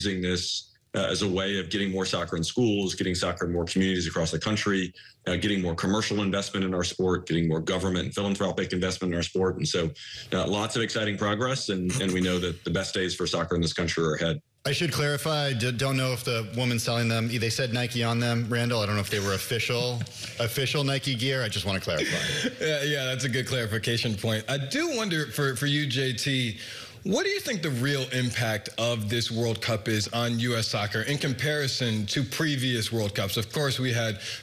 using this as a way of getting more soccer in schools, getting soccer in more communities across the country, getting more commercial investment in our sport, getting more government and philanthropic investment in our sport. And so lots of exciting progress, and we know that the best days for soccer in this country are ahead. I should clarify, I don't know if the woman selling them, they said Nike on them, Randall. I don't know if they were official Nike gear. I just want to clarify. Yeah, that's a good clarification point. I do wonder for you, JT, what do you think the real impact of this World Cup is on U.S. soccer in comparison to previous World Cups? Of course, we had